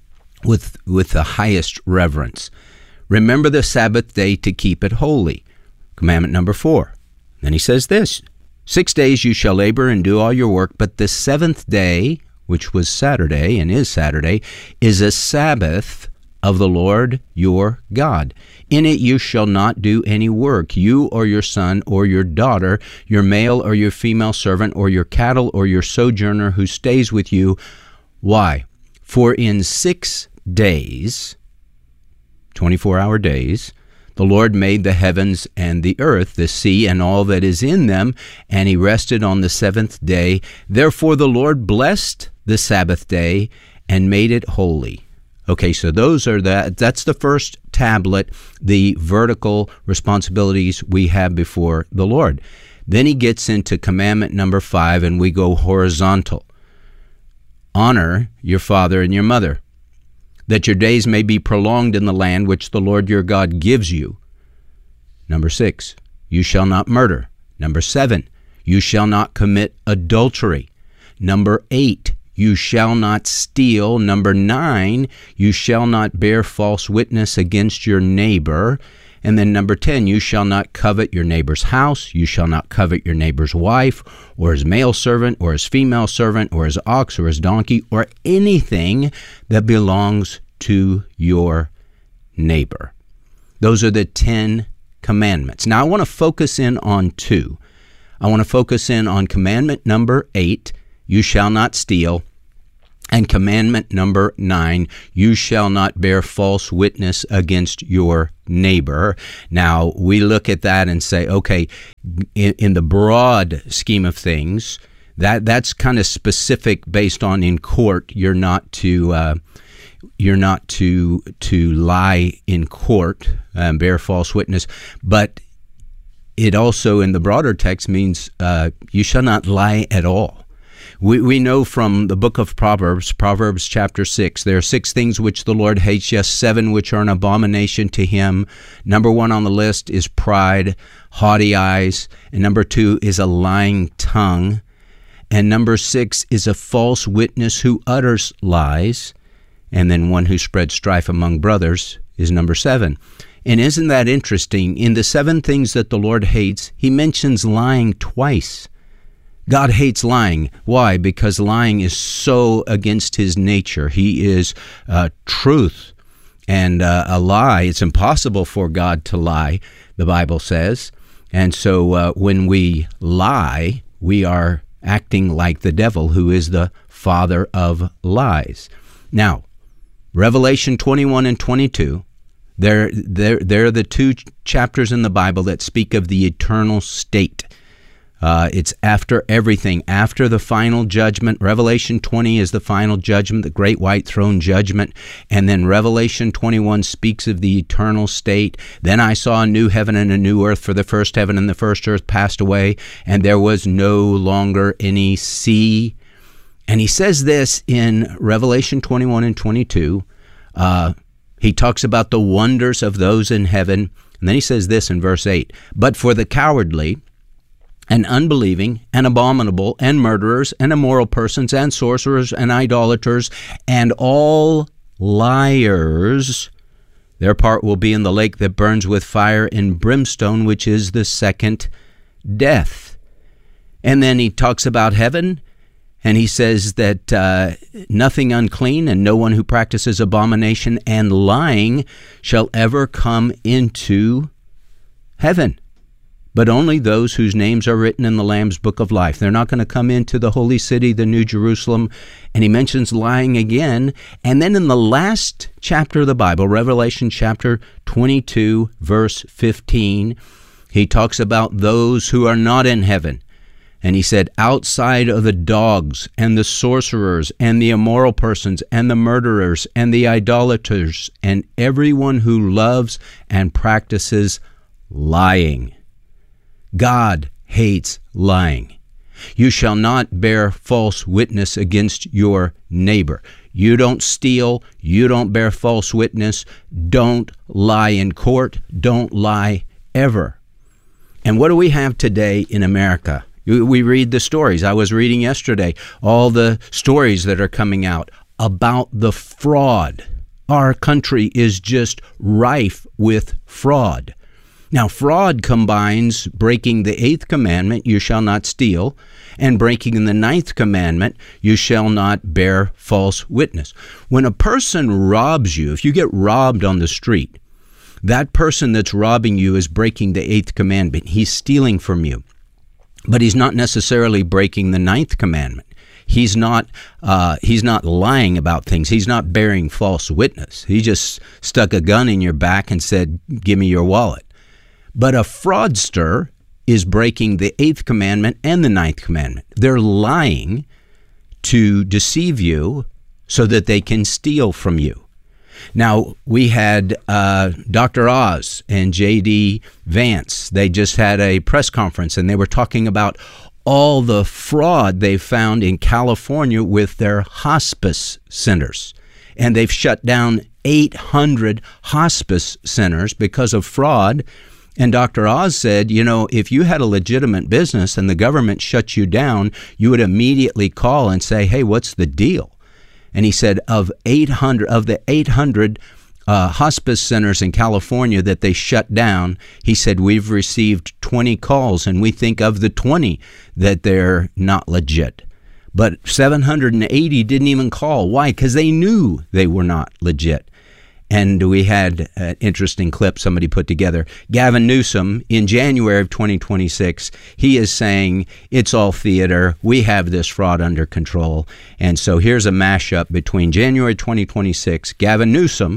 with with the highest reverence. Remember the Sabbath day to keep it holy. Commandment number four. Then he says this, six days you shall labor and do all your work, but the seventh day, which was Saturday and is Saturday, is a Sabbath of the Lord your God. In it you shall not do any work, you or your son or your daughter, your male or your female servant, or your cattle or your sojourner who stays with you. Why? For in six days, twenty-four hour days, the Lord made the heavens and the earth, the sea, and all that is in them, and he rested on the seventh day. Therefore the Lord blessed the Sabbath day and made it holy. Okay, so those are that. That's the first tablet, the vertical responsibilities we have before the Lord. Then he gets into commandment number five, and we go horizontal. Honor your father and your mother, that your days may be prolonged in the land which the Lord your God gives you. Number six, you shall not murder. Number seven, you shall not commit adultery. Number eight, you shall not steal. Number nine, you shall not bear false witness against your neighbor. And then number ten, you shall not covet your neighbor's house. You shall not covet your neighbor's wife, or his male servant, or his female servant, or his ox, or his donkey, or anything that belongs to your neighbor. Those are the ten commandments. Now I want to focus in on two. I want to focus in on commandment number eight, you shall not steal, and commandment number nine, you shall not bear false witness against your neighbor. Now, we look at that and say, okay, in, in the broad scheme of things, that that's kind of specific based on in court. You're not to uh, you're not to to lie in court, um, bear false witness, but it also in the broader text means uh, you shall not lie at all. We we know from the book of Proverbs, Proverbs chapter six, there are six things which the Lord hates, yes, seven which are an abomination to him. Number one on the list is pride, haughty eyes, and number two is a lying tongue, and number six is a false witness who utters lies, and then one who spreads strife among brothers is number seven. And isn't that interesting? In the seven things that the Lord hates, he mentions lying twice. God hates lying. Why? Because lying is so against his nature. He is uh, truth. And uh, a lie, it's impossible for God to lie, the Bible says. And so uh, when we lie, we are acting like the devil, who is the father of lies. Now, Revelation twenty-one and twenty-two, They're, they're, they're the two chapters in the Bible that speak of the eternal state. Uh, it's after everything, after the final judgment. Revelation twenty is the final judgment, the great white throne judgment. And then Revelation twenty-one speaks of the eternal state. Then I saw a new heaven and a new earth, for the first heaven and the first earth passed away, and there was no longer any sea. And he says this in Revelation twenty-one and twenty-two. Uh, He talks about the wonders of those in heaven. And then he says this in verse eight, but for the cowardly and unbelieving and abominable and murderers and immoral persons and sorcerers and idolaters and all liars, their part will be in the lake that burns with fire and brimstone, which is the second death. And then he talks about heaven. And he says that uh, nothing unclean and no one who practices abomination and lying shall ever come into heaven, but only those whose names are written in the Lamb's book of life. They're not going to come into the holy city, the New Jerusalem. And he mentions lying again. And then in the last chapter of the Bible, Revelation chapter twenty-two, verse fifteen, he talks about those who are not in heaven. And he said, outside of the dogs and the sorcerers and the immoral persons and the murderers and the idolaters and everyone who loves and practices lying. God hates lying. You shall not bear false witness against your neighbor. You don't steal. You don't bear false witness. Don't lie in court. Don't lie ever. And what do we have today in America? We read the stories. I was reading yesterday all the stories that are coming out about the fraud. Our country is just rife with fraud. Now, fraud combines breaking the eighth commandment, you shall not steal, and breaking the ninth commandment, you shall not bear false witness. When a person robs you, if you get robbed on the street, that person that's robbing you is breaking the eighth commandment. He's stealing from you. But he's not necessarily breaking the ninth commandment. He's not uh, he's not lying about things. He's not bearing false witness. He just stuck a gun in your back and said, give me your wallet. But a fraudster is breaking the eighth commandment and the ninth commandment. They're lying to deceive you so that they can steal from you. Now, we had uh, Doctor Oz and J D Vance. They just had a press conference, and they were talking about all the fraud they found in California with their hospice centers. And they've shut down eight hundred hospice centers because of fraud. And Doctor Oz said, you know, if you had a legitimate business and the government shut you down, you would immediately call and say, hey, what's the deal? And he said of eight hundred of the eight hundred uh, hospice centers in California that they shut down. He said, we've received twenty calls, and we think of the twenty that they're not legit. But seven hundred eighty didn't even call. Why? Because they knew they were not legit. And we had an interesting clip somebody put together. Gavin Newsom, in January of twenty twenty-six, he is saying it's all theater. We have this fraud under control. And so here's a mashup between January twenty twenty-six, Gavin Newsom,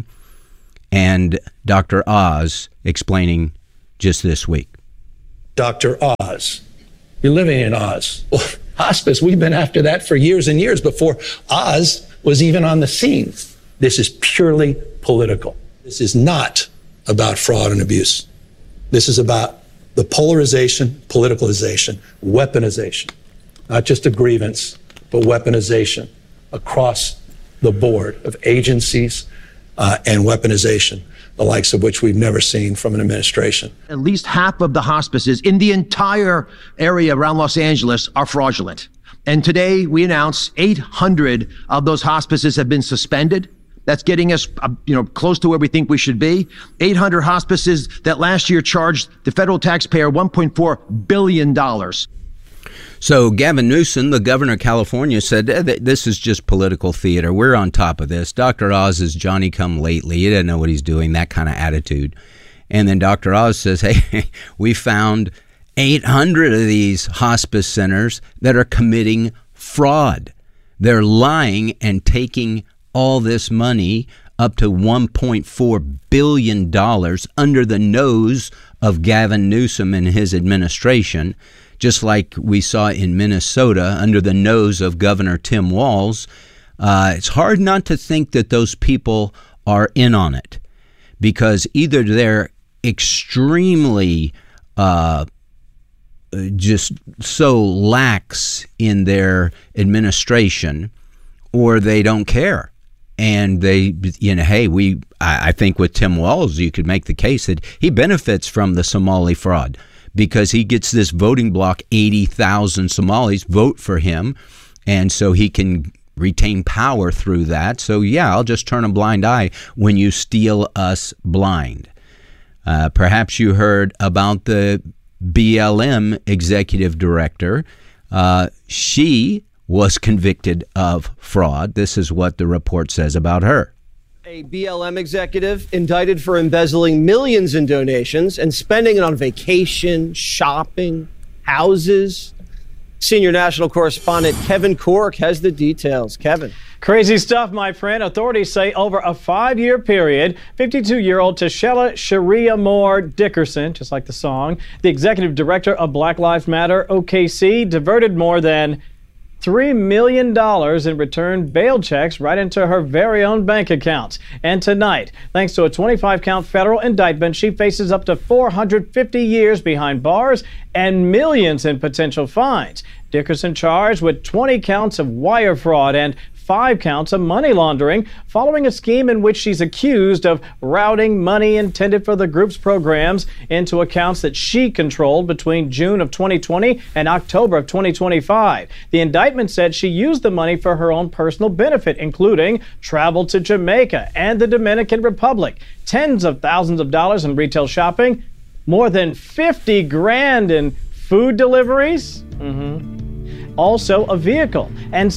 and Doctor Oz explaining just this week. Doctor Oz, you're living in Oz. Well, hospice, we've been after that for years and years before Oz was even on the scene. This is purely political. This is not about fraud and abuse. This is about the polarization, politicalization, weaponization, not just a grievance, but weaponization across the board of agencies uh, and weaponization, the likes of which we've never seen from an administration. At least half of the hospices in the entire area around Los Angeles are fraudulent. And today we announced eight hundred of those hospices have been suspended. That's getting us, uh, you know, close to where we think we should be. eight hundred hospices that last year charged the federal taxpayer one point four billion dollars. So Gavin Newsom, the governor of California, said this is just political theater. We're on top of this. Doctor Oz is Johnny come lately. He doesn't know what he's doing, that kind of attitude. And then Doctor Oz says, hey, we found eight hundred of these hospice centers that are committing fraud. They're lying and taking all this money, up to one point four billion dollars, under the nose of Gavin Newsom and his administration, just like we saw in Minnesota under the nose of Governor Tim Walz. Uh, it's hard not to think that those people are in on it, because either they're extremely uh, just so lax in their administration, or they don't care. And they, you know, hey, we, I think with Tim Walz, you could make the case that he benefits from the Somali fraud, because he gets this voting block, eighty thousand Somalis vote for him. And so he can retain power through that. So, yeah, I'll just turn a blind eye when you steal us blind. Uh, perhaps you heard about the B L M executive director. Uh, she was convicted of fraud. This is what the report says about her. A B L M executive indicted for embezzling millions in donations and spending it on vacation, shopping, houses. Senior national correspondent Kevin Cork has the details. Kevin. Crazy stuff, my friend. Authorities say over a five-year period, fifty-two-year-old Tashella Sharia Moore Dickerson, just like the song, the executive director of Black Lives Matter O K C, diverted more than three million dollars in return bail checks right into her very own bank accounts. And tonight, thanks to a twenty-five count federal indictment, she faces up to four hundred fifty years behind bars and millions in potential fines. Dickerson charged with twenty counts of wire fraud and five counts of money laundering, following a scheme in which she's accused of routing money intended for the group's programs into accounts that she controlled between June of twenty twenty and October of twenty twenty-five. The indictment said she used the money for her own personal benefit, including travel to Jamaica and the Dominican Republic, tens of thousands of dollars in retail shopping, more than fifty grand in food deliveries, mm-hmm. also a vehicle, and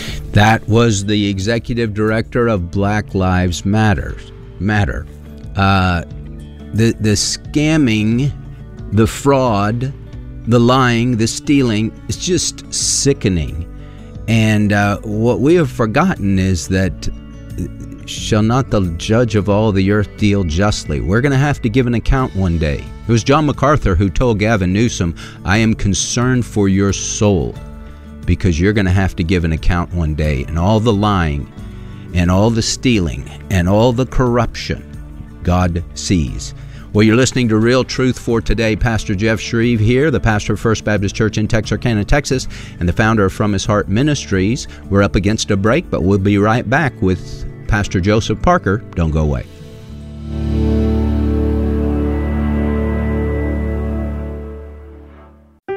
that was the executive director of Black Lives Matter. Matter. Uh, the the scamming, the fraud, the lying, the stealing is just sickening. And uh, what we have forgotten is that shall not the judge of all the earth deal justly? We're going to have to give an account one day. It was John MacArthur who told Gavin Newsom, I am concerned for your soul, because you're going to have to give an account one day. And all the lying and all the stealing and all the corruption, God sees. Well, you're listening to Real Truth for Today. Pastor Jeff Shreve here, the pastor of First Baptist Church in Texarkana, Texas, and the founder of From His Heart Ministries. We're up against a break, but we'll be right back with Pastor Joseph Parker. Don't go away.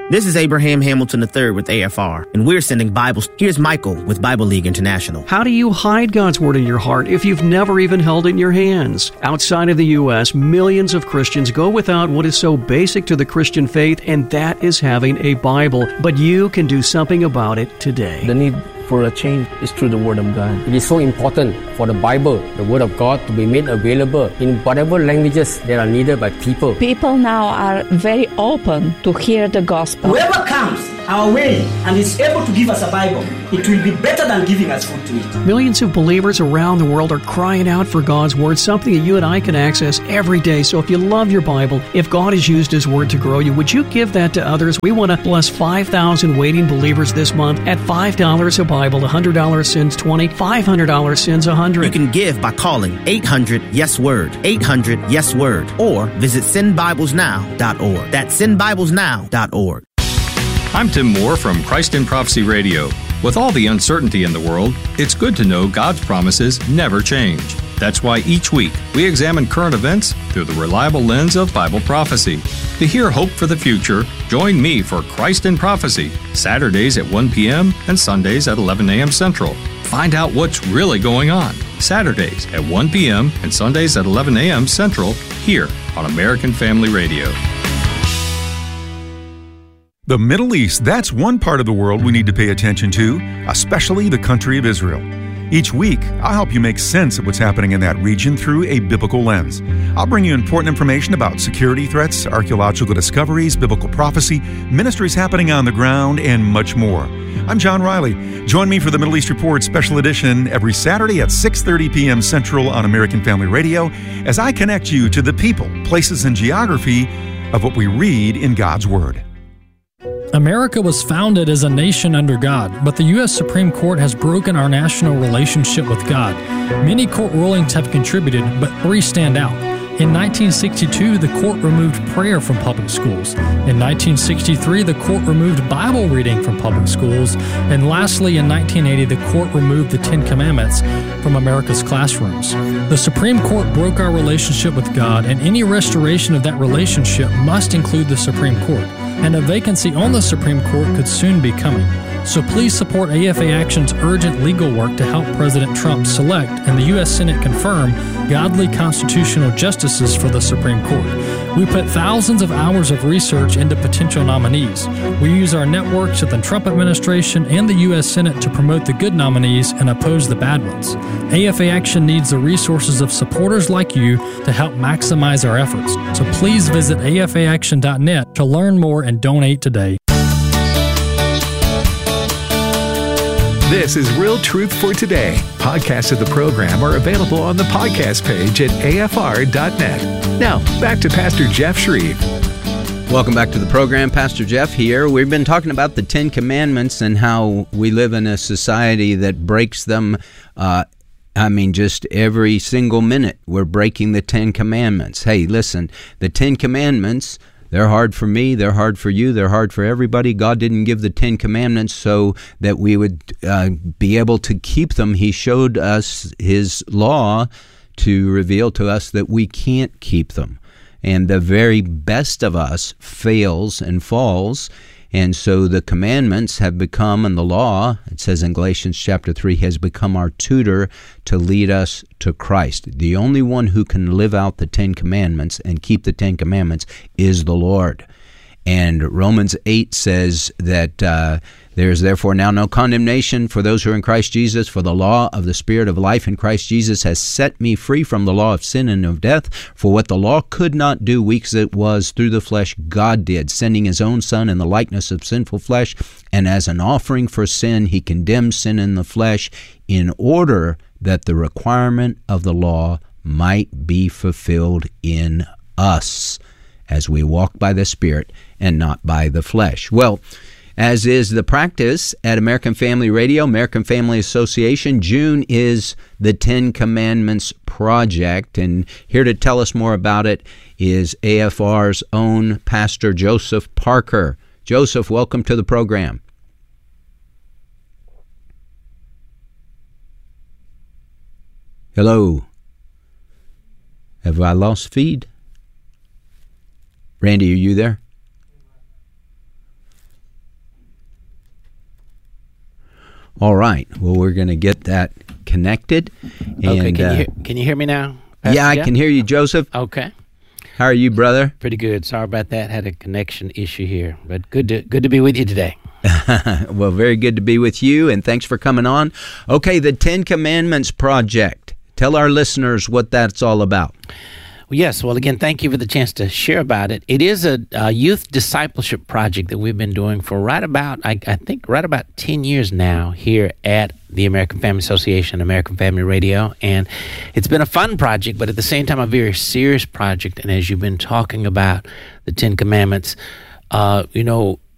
This is Abraham Hamilton the third with A F R, and we're sending Bibles. Here's Michael with Bible League International. How do you hide God's Word in your heart if you've never even held it in your hands? Outside of the U S, millions of Christians go without what is so basic to the Christian faith, and that is having a Bible. But you can do something about it today. The need for a change is through the Word of God. It is so important for the Bible, the Word of God, to be made available in whatever languages that are needed by people. People now are very open to hear the gospel. Whoever comes our way and is able to give us a Bible, it will be better than giving us food to eat. Millions of believers around the world are crying out for God's Word, something that you and I can access every day. So if you love your Bible, if God has used His Word to grow you, would you give that to others? We want to bless five thousand waiting believers this month at five dollars a Bible. one hundred dollars sends twenty dollars, five hundred dollars sends one hundred dollars. You can give by calling eight hundred yes word, eight hundred yes word, or visit send bibles now dot org. That's send bibles now dot org. I'm Tim Moore from Christ in Prophecy Radio. With all the uncertainty in the world, it's good to know God's promises never change. That's why each week we examine current events through the reliable lens of Bible prophecy. To hear hope for the future, join me for Christ in Prophecy, Saturdays at one p.m. and Sundays at eleven a.m. Central. Find out what's really going on. Saturdays at one p.m. and Sundays at eleven a.m. Central, here on American Family Radio. The Middle East, that's one part of the world we need to pay attention to, especially the country of Israel. Each week, I'll help you make sense of what's happening in that region through a biblical lens. I'll bring you important information about security threats, archaeological discoveries, biblical prophecy, ministries happening on the ground, and much more. I'm John Riley. Join me for the Middle East Report Special Edition every Saturday at six thirty p.m. Central on American Family Radio as I connect you to the people, places, and geography of what we read in God's Word. America was founded as a nation under God, but the U S Supreme Court has broken our national relationship with God. Many court rulings have contributed, but three stand out. In nineteen sixty-two, the court removed prayer from public schools. In nineteen sixty-three, the court removed Bible reading from public schools. And lastly, in nineteen eighty, the court removed the Ten Commandments from America's classrooms. The Supreme Court broke our relationship with God, and any restoration of that relationship must include the Supreme Court. And a vacancy on the Supreme Court could soon be coming. So please support A F A Action's urgent legal work to help President Trump select and the U S Senate confirm godly constitutional justices for the Supreme Court. We put thousands of hours of research into potential nominees. We use our networks at the Trump administration and the U S Senate to promote the good nominees and oppose the bad ones. A F A Action needs the resources of supporters like you to help maximize our efforts. So please visit A F A action dot net to learn more and donate today. This is Real Truth for Today. Podcasts of the program are available on the podcast page at A F R dot net. Now, back to Pastor Jeff Shreve. Welcome back to the program. Pastor Jeff here. We've been talking about the Ten Commandments and how we live in a society that breaks them. Uh, I mean, just every single minute we're breaking the Ten Commandments. Hey, listen, the Ten Commandments, they're hard for me, they're hard for you, they're hard for everybody. God didn't give the Ten Commandments so that we would uh, be able to keep them. He showed us His law to reveal to us that we can't keep them. And the very best of us fails and falls. And so the commandments have become, and the law, it says in Galatians chapter three, has become our tutor to lead us to Christ. The only one who can live out the Ten Commandments and keep the Ten Commandments is the Lord. And Romans eight says that uh, there is therefore now no condemnation for those who are in Christ Jesus, for the law of the Spirit of life in Christ Jesus has set me free from the law of sin and of death. For what the law could not do, weak as it was, through the flesh God did, sending His own Son in the likeness of sinful flesh. And as an offering for sin, He condemned sin in the flesh in order that the requirement of the law might be fulfilled in us as we walk by the Spirit and not by the flesh. Well, as is the practice at American Family Radio, American Family Association, June is the Ten Commandments Project. And here to tell us more about it is A F R's own Pastor Joseph Parker. Joseph, welcome to the program. Hello. Have I lost feed? Randy, are you there? All right. Well, we're going to get that connected. And, okay. Can, uh, you hear, can you hear me now? Pastor yeah, I Jeff? can hear you, Joseph. Okay. How are you, brother? Pretty good. Sorry about that. Had a connection issue here, but good to good to be with you today. Well, very good to be with you, and thanks for coming on. Okay, the Ten Commandments Project. Tell our listeners what that's all about. Well, yes. Well, again, thank you for the chance to share about it. It is a, a youth discipleship project that we've been doing for right about, I, I think, right about ten years now here at the American Family Association, American Family Radio. And it's been a fun project, but at the same time, a very serious project. And as you've been talking about the Ten Commandments, uh, you know,